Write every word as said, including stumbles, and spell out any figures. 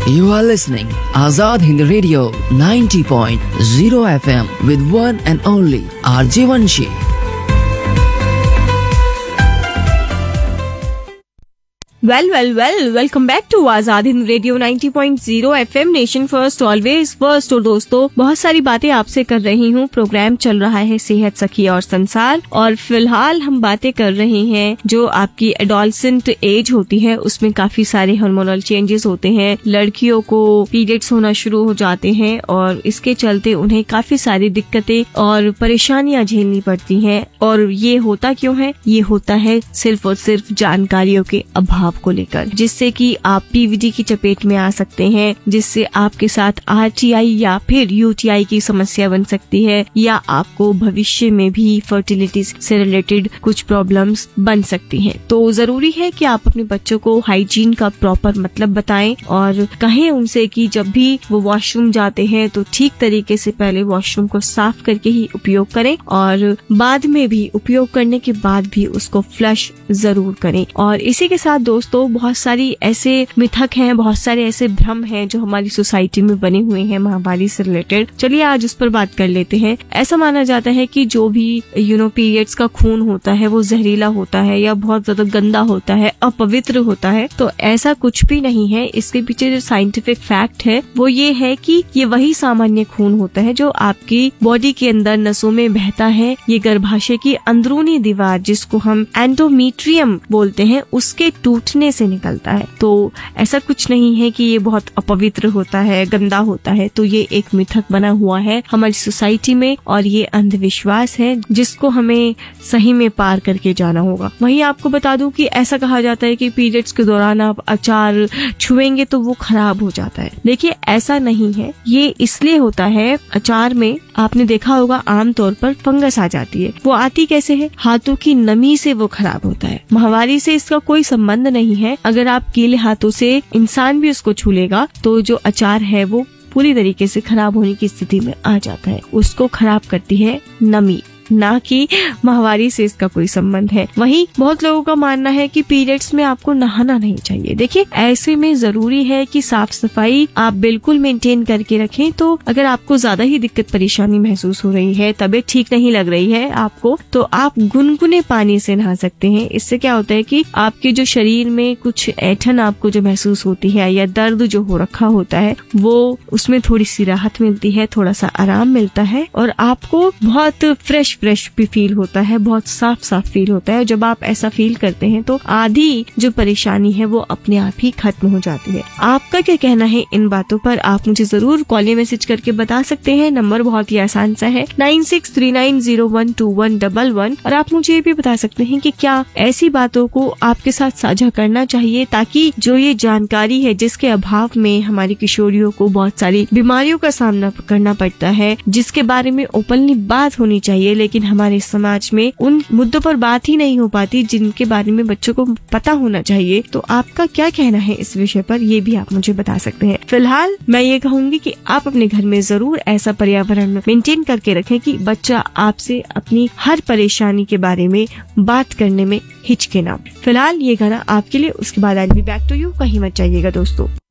You are listening Azad Hind Radio ninety point zero F M with one and only R J Vanshi. Well, well, well, welcome back to Azad Hind radio ninety point zero F M nation first always first. और दोस्तों, बहुत सारी बातें आपसे कर रही हूँ। Programme चल रहा है सेहत सखी और संसार, और फिलहाल हम बातें कर रहे हैं जो आपकी एडोलसेंट एज होती है, उसमें काफी सारे हार्मोनल चेंजेस होते हैं। लड़कियों को पीरियड्स होना शुरू हो जाते हैं और इसके चलते उन्हें काफी सारी दिक्कतें और परेशानियां झेलनी पड़ती हैं। और ये होता क्यों है? ये होता है सिर्फ और सिर्फ जानकारियों के अभाव को लेकर, जिससे कि आप पीवीडी की चपेट में आ सकते हैं, जिससे आपके साथ आरटीआई या फिर यूटीआई की समस्या बन सकती है, या आपको भविष्य में भी फर्टिलिटी से रिलेटेड कुछ प्रॉब्लम्स बन सकती हैं। तो जरूरी है कि आप अपने बच्चों को हाइजीन का प्रॉपर मतलब बताएं और कहें उनसे कि जब भी वो वॉशरूम जाते हैं तो ठीक तरीके से पहले वॉशरूम को साफ करके ही उपयोग करें, और बाद में भी उपयोग करने के बाद भी उसको फ्लश जरूर करें। और इसी के साथ दोस्तों, बहुत सारी ऐसे मिथक हैं, बहुत सारे ऐसे भ्रम हैं जो हमारी सोसाइटी में बने हुए हैं महामारी से रिलेटेड। चलिए आज उस पर बात कर लेते हैं। ऐसा माना जाता है कि जो भी यू नो पीरियड्स का खून होता है वो जहरीला होता है या बहुत ज्यादा गंदा होता है, अपवित्र होता है। तो ऐसा कुछ भी नहीं है। इसके पीछे जो साइंटिफिक फैक्ट है वो ये है कि ये वही सामान्य खून होता है जो आपकी बॉडी के अंदर नसों में बहता है। ये गर्भाशय की अंदरूनी दीवार, जिसको हम एंडोमेट्रियम बोलते हैं, उसके टूटने से निकलता है। तो ऐसा कुछ नहीं है कि ये बहुत अपवित्र होता है, गंदा होता है। तो ये एक मिथक बना हुआ है हमारी सोसाइटी में, और ये अंधविश्वास है जिसको हमें सही में पार करके जाना होगा। वहीं आपको बता दूं कि ऐसा कहा जाता है कि पीरियड्स के दौरान आप अचार छुएंगे तो वो खराब हो जाता है। देखिए, ऐसा नहीं है। ये इसलिए होता है, अचार में आपने देखा होगा आमतौर पर फंगस आ जाती है। वो आती कैसे है? हाथों की नमी से वो खराब होता है। माहवारी से इसका कोई संबंध नहीं है। अगर आप गीले हाथों से इंसान भी उसको छू लेगा तो जो अचार है वो पूरी तरीके से खराब होने की स्थिति में आ जाता है। उसको खराब करती है नमी, ना कि माहवारी से इसका कोई संबंध है। वहीं बहुत लोगों का मानना है कि पीरियड्स में आपको नहाना नहीं चाहिए। देखिए, ऐसे में जरूरी है कि साफ सफाई आप बिल्कुल मेंटेन करके रखें। तो अगर आपको ज्यादा ही दिक्कत परेशानी महसूस हो रही है, तबीयत ठीक नहीं लग रही है आपको, तो आप गुनगुने पानी से नहा सकते हैं। इससे क्या होता है कि आपके जो शरीर में कुछ ऐंठन आपको जो महसूस होती है या दर्द जो हो रखा होता है, वो उसमें थोड़ी सी राहत मिलती है, थोड़ा सा आराम मिलता है, और आपको बहुत फ्रेश फ्रेश भी फील होता है, बहुत साफ साफ फील होता है। जब आप ऐसा फील करते हैं तो आधी जो परेशानी है वो अपने आप ही खत्म हो जाती है। आपका क्या कहना है इन बातों पर? आप मुझे जरूर कॉल या मैसेज करके बता सकते हैं। नंबर बहुत ही आसान सा है, nine six three nine zero one two one double one. और आप मुझे ये भी बता सकते हैं कि क्या ऐसी बातों को आपके साथ साझा करना चाहिए, ताकि जो ये जानकारी है जिसके अभाव में हमारी किशोरियों को बहुत सारी बीमारियों का सामना करना पड़ता है, जिसके बारे में ओपनली बात होनी चाहिए, लेकिन हमारे समाज में उन मुद्दों पर बात ही नहीं हो पाती जिनके बारे में बच्चों को पता होना चाहिए। तो आपका क्या कहना है इस विषय पर, ये भी आप मुझे बता सकते हैं। फिलहाल मैं ये कहूंगी कि आप अपने घर में जरूर ऐसा पर्यावरण मेंटेन करके रखें कि बच्चा आपसे अपनी हर परेशानी के बारे में बात करने में हिचके ना। फिलहाल ये गाना आपके लिए, उसके बाद I will be back to you. कहीं मत जाइएगा दोस्तों।